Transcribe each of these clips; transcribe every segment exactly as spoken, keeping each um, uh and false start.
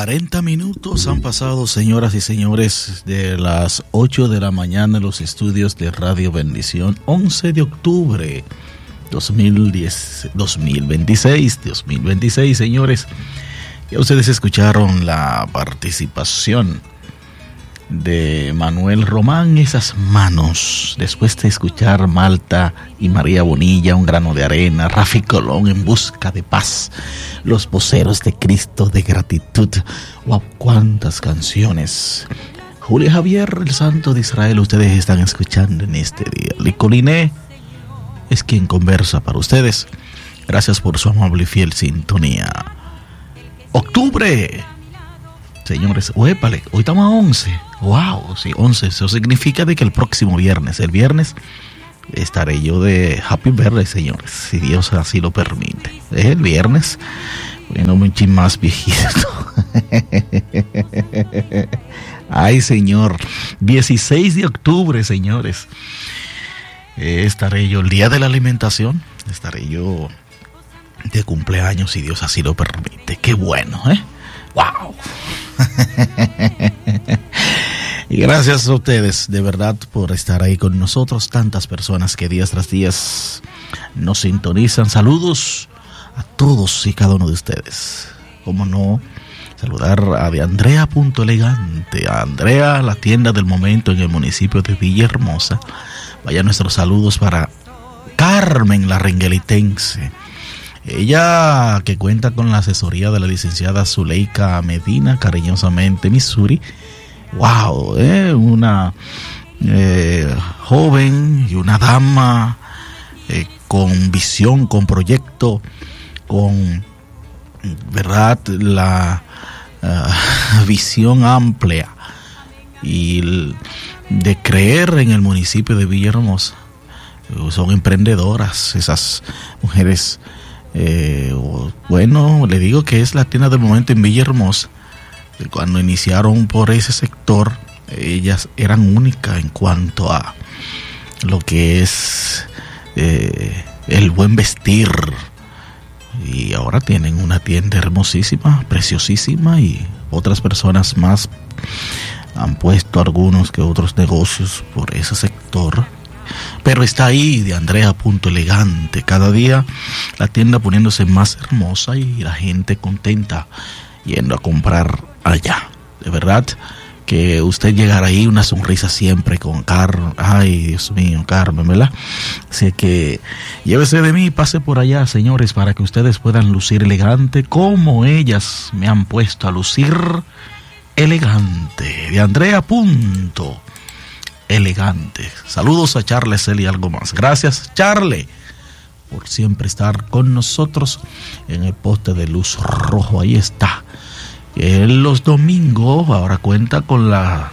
cuarenta minutos han pasado, señoras y señores, de las ocho de la mañana en los estudios de Radio Bendición, once de octubre dos mil diez, dos mil veintiséis, dos mil veintiséis, señores. Ya ustedes escucharon la participación de Manuel Román, Esas Manos, después de escuchar Malta y María Bonilla, Un Grano de Arena, Rafi Colón, En Busca de Paz, Los Voceros de Cristo, de Gratitud. Wow, cuántas canciones. Julia Javier, el Santo de Israel, ustedes están escuchando en este día. Licoliné es quien conversa para ustedes. Gracias por su amable y fiel sintonía. Octubre, señores, uépale, hoy estamos a once. Wow, sí, once. Eso significa de que el próximo viernes, el viernes, estaré yo de Happy Birthday, señores, si Dios así lo permite. Es el viernes, bueno, un chin más viejito. Ay, señor, dieciséis de octubre, señores. Eh, estaré yo, el día de la alimentación, estaré yo de cumpleaños, si Dios así lo permite. Qué bueno, ¿eh? ¡Wow! Y gracias a ustedes, de verdad, por estar ahí con nosotros. Tantas personas que día tras día nos sintonizan. Saludos a todos y cada uno de ustedes. Cómo no, saludar a de Andrea Punto Elegante. A Andrea, la tienda del momento en el municipio de Villahermosa. Vaya nuestros saludos para Carmen, la renguelitense. Ella, que cuenta con la asesoría de la licenciada Zuleika Medina, cariñosamente Missouri. Wow, eh, una eh, joven y una dama eh, con visión, con proyecto, con, verdad, la uh, visión amplia y el, de creer en el municipio de Villahermosa. Son emprendedoras esas mujeres. Eh, bueno, le digo que es la tienda del momento en Villahermosa. Cuando iniciaron por ese sector, ellas eran únicas en cuanto a lo que es eh, el buen vestir, y ahora tienen una tienda hermosísima, preciosísima, y otras personas más han puesto algunos que otros negocios por ese sector. Pero está ahí de Andrea Punto Elegante, cada día la tienda poniéndose más hermosa y la gente contenta yendo a comprar allá. De verdad que usted llegará ahí una sonrisa siempre con Carmen. Ay, Dios mío, Carmen, ¿verdad? Así que llévese de mí y pase por allá, señores, para que ustedes puedan lucir elegante como ellas me han puesto a lucir elegante. De Andrea Punto Elegante. Saludos a Charles y algo más. Gracias, Charles, por siempre estar con nosotros en el poste de luz rojo. Ahí está. En los domingos ahora cuenta con la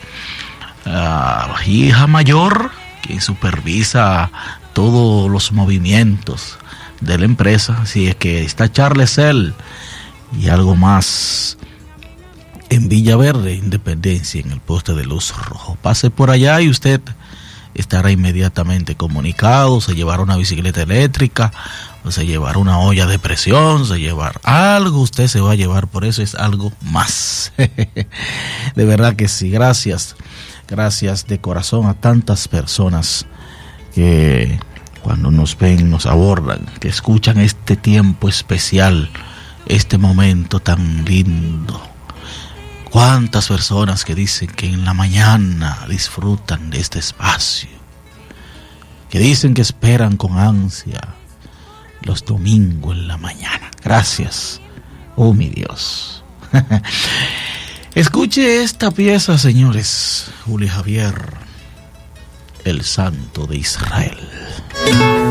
uh, hija mayor, quien supervisa todos los movimientos de la empresa. Así es que está Charles él y algo más en Villaverde, Independencia, en el poste de luz rojo. Pase por allá y usted estará inmediatamente comunicado. Se llevará una bicicleta eléctrica, o se llevará una olla de presión, se llevará algo, usted se va a llevar, por eso es algo más. De verdad que sí, gracias, gracias de corazón a tantas personas que cuando nos ven, nos abordan, que escuchan este tiempo especial, este momento tan lindo. Cuántas personas que dicen que en la mañana disfrutan de este espacio, que dicen que esperan con ansia los domingos en la mañana. Gracias, oh mi Dios. Escuche esta pieza, señores. Julia Javier, el Santo de Israel.